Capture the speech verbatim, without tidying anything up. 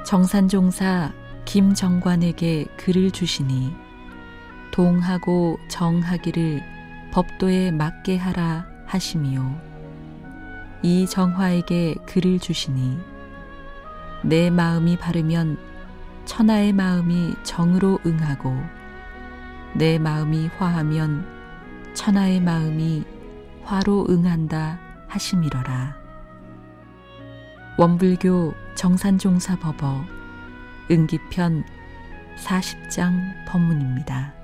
정산종사 김정관에게 글을 주시니 동하고 정하기를 법도에 맞게 하라 하시미요. 이 정화에게 글을 주시니 내 마음이 바르면 천하의 마음이 정으로 응하고 내 마음이 화하면 천하의 마음이 화로 응한다 하심이러라. 원불교 정산종사 법어 응기편 사십 장 법문입니다.